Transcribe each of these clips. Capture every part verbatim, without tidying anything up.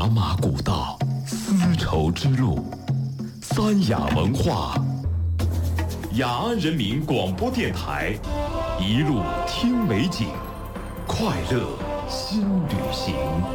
马古道，丝绸之路，三雅文化。雅安人民广播电台，一路听美景，快乐新旅行。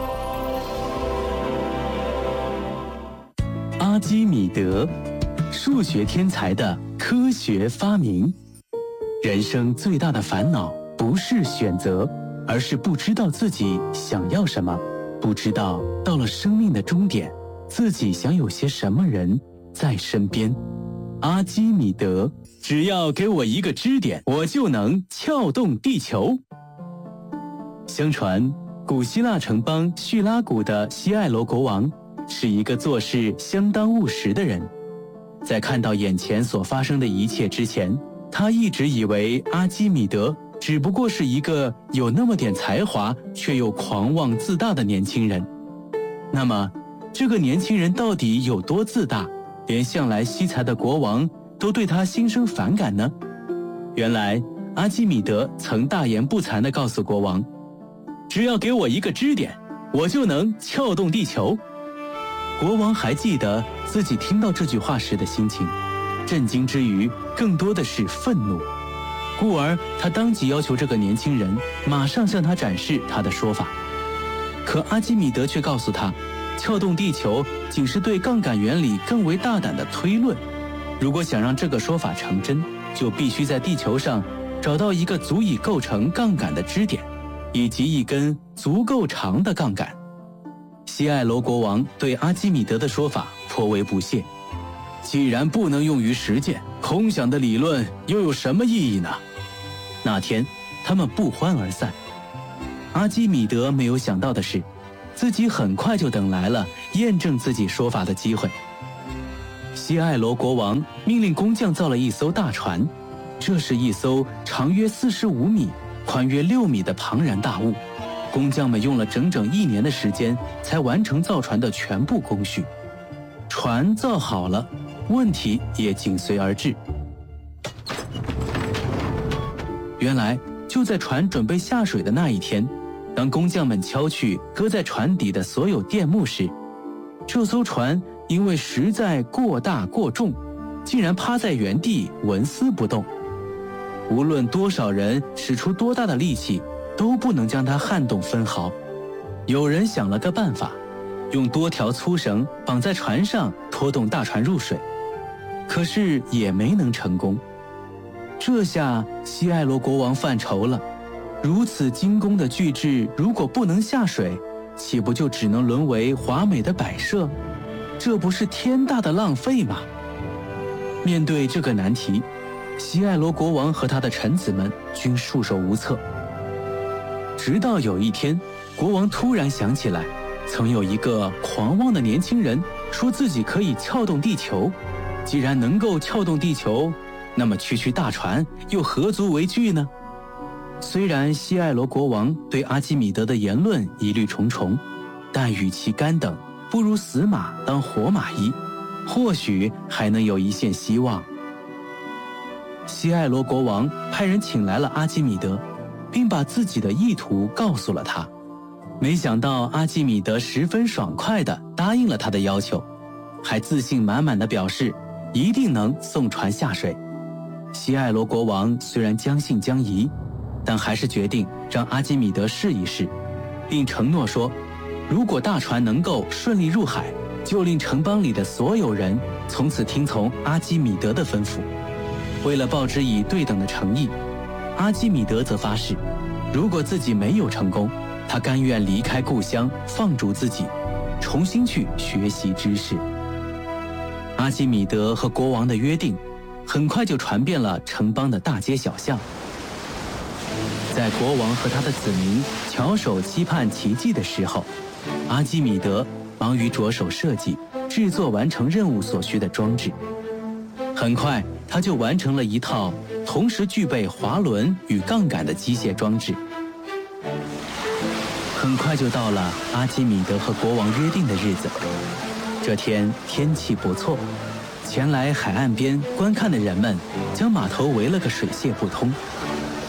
阿基米德，数学天才的科学发明。人生最大的烦恼不是选择，而是不知道自己想要什么，不知道到了生命的终点，自己想有些什么人在身边。阿基米德，只要给我一个支点，我就能撬动地球。相传，古希腊城邦叙拉古的西艾罗国王是一个做事相当务实的人。在看到眼前所发生的一切之前，他一直以为阿基米德只不过是一个有那么点才华却又狂妄自大的年轻人。那么，这个年轻人到底有多自大，连向来惜才的国王都对他心生反感呢？原来，阿基米德曾大言不惭地告诉国王，只要给我一个支点，我就能撬动地球。国王还记得自己听到这句话时的心情，震惊之余更多的是愤怒，故而他当即要求这个年轻人马上向他展示他的说法。可阿基米德却告诉他，撬动地球仅是对杠杆原理更为大胆的推论，如果想让这个说法成真，就必须在地球上找到一个足以构成杠杆的支点，以及一根足够长的杠杆。西艾罗国王对阿基米德的说法颇为不屑，既然不能用于实践，空想的理论又有什么意义呢？那天，他们不欢而散。阿基米德没有想到的是，自己很快就等来了验证自己说法的机会。西艾罗国王命令工匠造了一艘大船，这是一艘长约四十五米、宽约六米的庞然大物。工匠们用了整整一年的时间才完成造船的全部工序。船造好了，问题也紧随而至。原来，就在船准备下水的那一天，当工匠们敲去搁在船底的所有垫木时，这艘船因为实在过大过重，竟然趴在原地纹丝不动。无论多少人使出多大的力气，都不能将它撼动分毫。有人想了个办法，用多条粗绳绑在船上，拖动大船入水，可是也没能成功。这下西艾罗国王犯愁了，如此精工的巨制如果不能下水，岂不就只能沦为华美的摆设？这不是天大的浪费吗？面对这个难题，西艾罗国王和他的臣子们均束手无策。直到有一天，国王突然想起来，曾有一个狂妄的年轻人说自己可以撬动地球。既然能够撬动地球，那么区区大船又何足为惧呢？虽然西艾罗国王对阿基米德的言论疑虑重重，但与其干等，不如死马当活马医，或许还能有一线希望。西艾罗国王派人请来了阿基米德，并把自己的意图告诉了他。没想到阿基米德十分爽快地答应了他的要求，还自信满满地表示一定能送船下水。西艾罗国王虽然将信将疑，但还是决定让阿基米德试一试，并承诺说，如果大船能够顺利入海，就令城邦里的所有人从此听从阿基米德的吩咐。为了报之以对等的诚意，阿基米德则发誓，如果自己没有成功，他甘愿离开故乡，放逐自己，重新去学习知识。阿基米德和国王的约定很快就传遍了城邦的大街小巷。在国王和他的子民翘首期盼奇迹的时候，阿基米德忙于着手设计、制作完成任务所需的装置。很快，他就完成了一套同时具备滑轮与杠杆的机械装置。很快就到了阿基米德和国王约定的日子。这天天气不错，前来海岸边观看的人们将码头围了个水泄不通。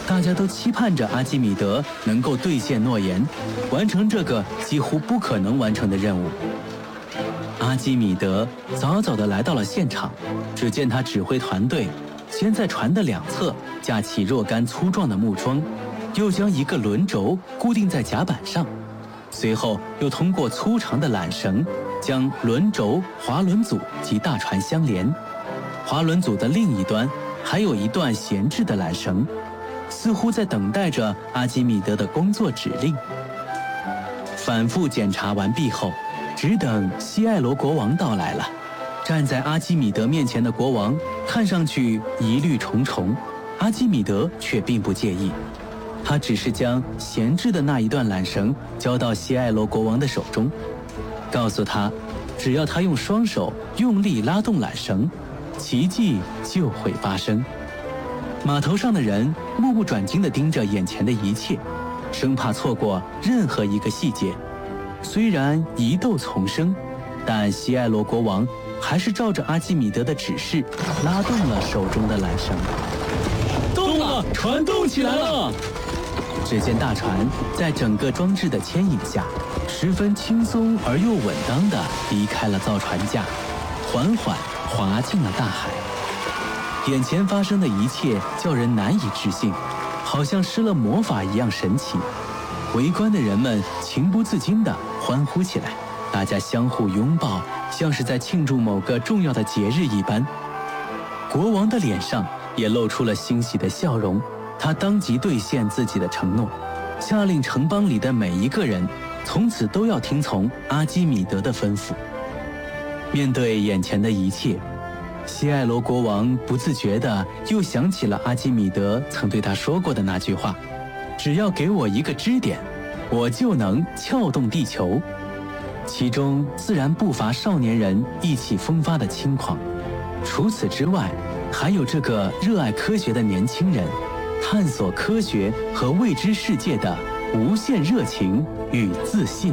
大家都期盼着阿基米德能够兑现诺言，完成这个几乎不可能完成的任务。阿基米德早早地来到了现场，只见他指挥团队先在船的两侧架起若干粗壮的木桩，又将一个轮轴固定在甲板上，随后又通过粗长的缆绳将轮轴、滑轮组及大船相连。滑轮组的另一端还有一段闲置的缆绳，似乎在等待着阿基米德的工作指令。反复检查完毕后，只等西艾罗国王到来了。站在阿基米德面前的国王看上去疑虑重重，阿基米德却并不介意。他只是将闲置的那一段缆绳交到西艾罗国王的手中，告诉他，只要他用双手用力拉动缆绳，奇迹就会发生。码头上的人目不转睛地盯着眼前的一切，生怕错过任何一个细节。虽然疑窦丛生，但西艾罗国王还是照着阿基米德的指示拉动了手中的缆绳。动了，船动起来了！只见大船在整个装置的牵引下，十分轻松而又稳当地离开了造船架，缓缓滑进了大海。眼前发生的一切叫人难以置信，好像施了魔法一样神奇。围观的人们情不自禁地欢呼起来，大家相互拥抱，像是在庆祝某个重要的节日一般。国王的脸上也露出了欣喜的笑容，他当即兑现自己的承诺，下令城邦里的每一个人从此都要听从阿基米德的吩咐。面对眼前的一切，西艾罗国王不自觉地又想起了阿基米德曾对他说过的那句话：只要给我一个支点，我就能撬动地球。其中自然不乏少年人意气风发的轻狂，除此之外，还有这个热爱科学的年轻人，探索科学和未知世界的无限热情与自信。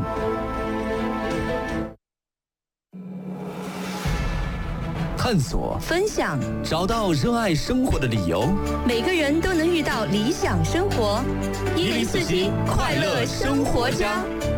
探索， 分享， 找到热爱生活的理由。 每个人都能遇到理想生活。一零四七快乐生活家。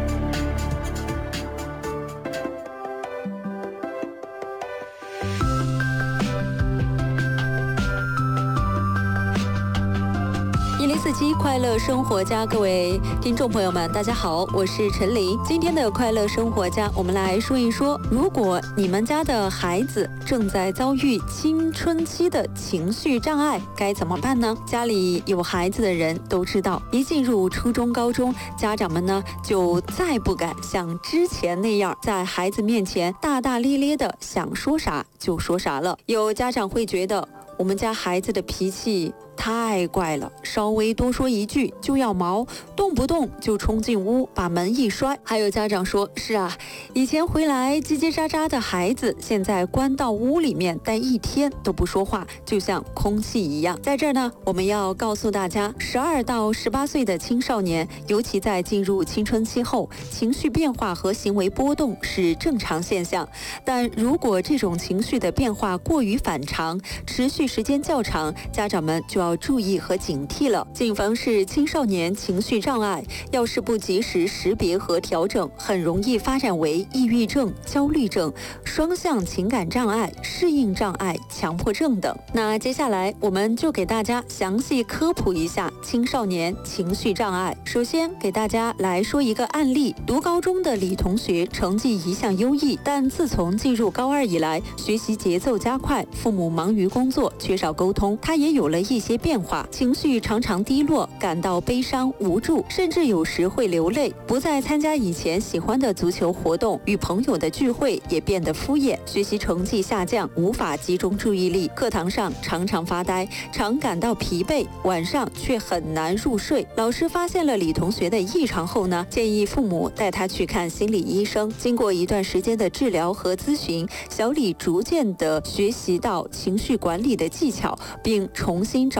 一零四七快乐生活家，各位听众朋友们，大家好，我是陈琳。今天的快乐生活家，我们来说一说，如果你们家的孩子正在遭遇青春期的情绪障碍，该怎么办呢？家里有孩子的人都知道，一进入初中、高中，家长们呢就再不敢像之前那样在孩子面前大大咧咧的想说啥就说啥了。有家长会觉得，我们家孩子的脾气太怪了，稍微多说一句就要毛，动不动就冲进屋把门一摔。还有家长说，是啊，以前回来叽叽喳喳的孩子，现在关到屋里面待一天都不说话，就像空气一样。在这儿呢，我们要告诉大家，十二到十八岁的青少年，尤其在进入青春期后，情绪变化和行为波动是正常现象，但如果这种情绪的变化过于反常，持续时间较长，家长们就要要注意和警惕了。谨防是青少年情绪障碍，要是不及时识别和调整，很容易发展为抑郁症、焦虑症、双向情感障碍、适应障碍、强迫症等。那接下来我们就给大家详细科普一下青少年情绪障碍。首先给大家来说一个案例，读高中的李同学成绩一向优异，但自从进入高二以来，学习节奏加快，父母忙于工作，缺少沟通，他也有了一些变化，情绪常常低落，感到悲伤无助，甚至有时会流泪，不再参加以前喜欢的足球活动，与朋友的聚会也变得敷衍，学习成绩下降，无法集中注意力，课堂上常常发呆，常感到疲惫，晚上却很难入睡。老师发现了李同学的异常后呢，建议父母带他去看心理医生。经过一段时间的治疗和咨询，小李逐渐地学习到情绪管理的技巧，并重新找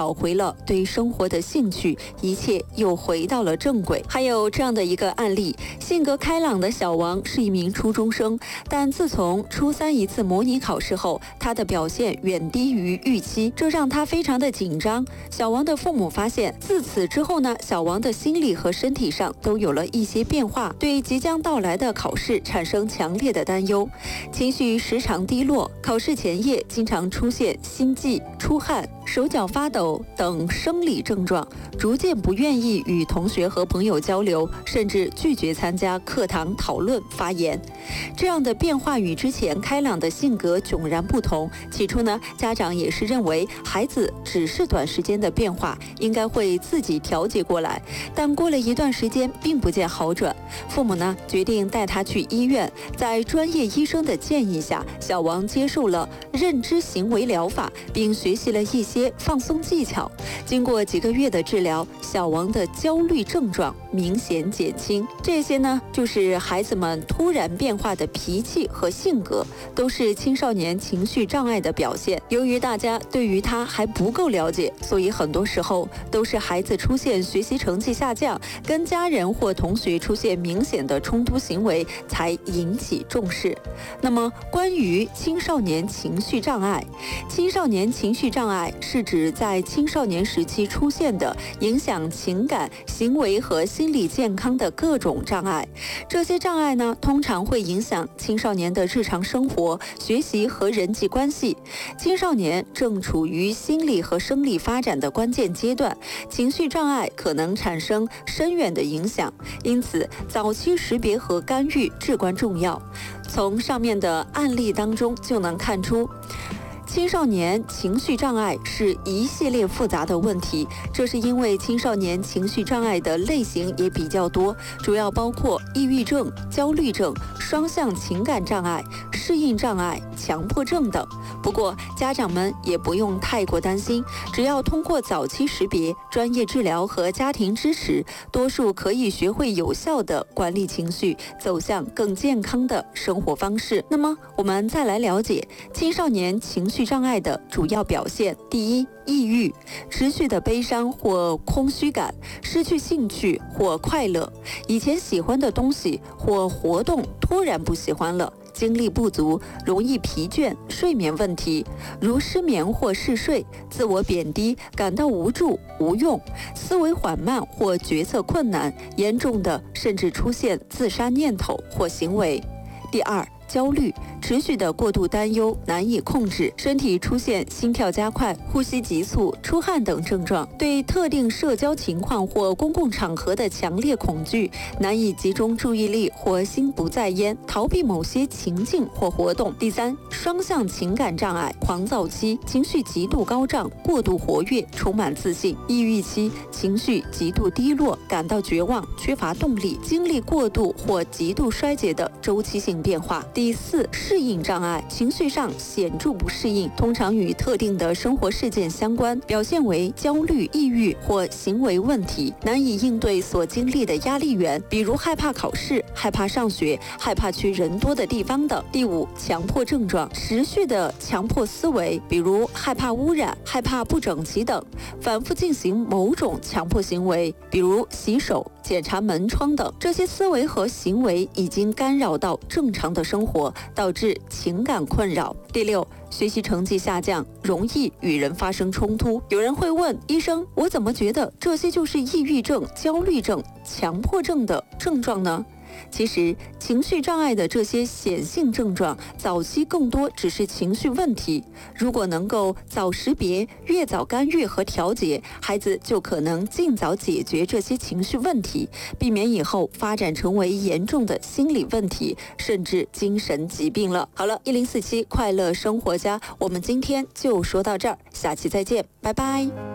找回了对生活的兴趣，一切又回到了正轨。还有这样的一个案例，性格开朗的小王是一名初中生，但自从初三一次模拟考试后，他的表现远低于预期，这让他非常的紧张。小王的父母发现，自此之后呢，小王的心理和身体上都有了一些变化，对即将到来的考试产生强烈的担忧，情绪时常低落，考试前夜经常出现心悸、出汗、手脚发抖等生理症状，逐渐不愿意与同学和朋友交流，甚至拒绝参加课堂讨论发言。这样的变化与之前开朗的性格迥然不同。起初呢，家长也是认为孩子只是短时间的变化，应该会自己调节过来，但过了一段时间并不见好转。父母呢决定带他去医院，在专业医生的建议下，小王接受了认知行为疗法，并学习了一些放松技巧。经过几个月的治疗，小王的焦虑症状明显减轻。这些呢，就是孩子们突然变化的脾气和性格，都是青少年情绪障碍的表现。由于大家对于他还不够了解，所以很多时候都是孩子出现学习成绩下降，跟家人或同学出现明显的冲突行为，才引起重视。那么，关于青少年情绪障碍，青少年情绪障碍是指在青少年时期出现的影响情感、行为和心理健康的各种障碍。这些障碍呢，通常会影响青少年的日常生活、学习和人际关系。青少年正处于心理和生理发展的关键阶段，情绪障碍可能产生深远的影响，因此早期识别和干预至关重要。从上面的案例当中就能看出，青少年情绪障碍是一系列复杂的问题，这是因为青少年情绪障碍的类型也比较多，主要包括抑郁症、焦虑症、双向情感障碍、适应障碍、强迫症等。不过，家长们也不用太过担心，只要通过早期识别、专业治疗和家庭支持，多数可以学会有效地管理情绪，走向更健康的生活方式。那么，我们再来了解青少年情绪障碍的主要表现。第一，抑郁，持续的悲伤或空虚感，失去兴趣或快乐，以前喜欢的东西或活动突然不喜欢了，精力不足，容易疲倦，睡眠问题，如失眠或嗜睡，自我贬低，感到无助、无用，思维缓慢或决策困难，严重的甚至出现自杀念头或行为。第二，焦虑，持续的过度担忧，难以控制，身体出现心跳加快、呼吸急促、出汗等症状，对特定社交情况或公共场合的强烈恐惧，难以集中注意力或心不在焉，逃避某些情境或活动。第三，双向情感障碍，狂躁期，情绪极度高涨，过度活跃，充满自信；抑郁期，情绪极度低落，感到绝望，缺乏动力，经历过度或极度衰竭的周期性变化。第四，适应障碍，情绪上显著不适应，通常与特定的生活事件相关，表现为焦虑、抑郁或行为问题，难以应对所经历的压力源，比如害怕考试、害怕上学、害怕去人多的地方等。第五，强迫症状，持续的强迫思维，比如害怕污染、害怕不整齐等，反复进行某种强迫行为，比如洗手、检查门窗等。这些思维和行为已经干扰到正常的生活，导致情感困扰。第六，学习成绩下降，容易与人发生冲突。有人会问医生，我怎么觉得这些就是抑郁症、焦虑症、强迫症的症状呢？其实，情绪障碍的这些显性症状，早期更多只是情绪问题。如果能够早识别、越早干预和调节，孩子就可能尽早解决这些情绪问题，避免以后发展成为严重的心理问题，甚至精神疾病了。好了，一零四七快乐生活家，我们今天就说到这儿，下期再见，拜拜。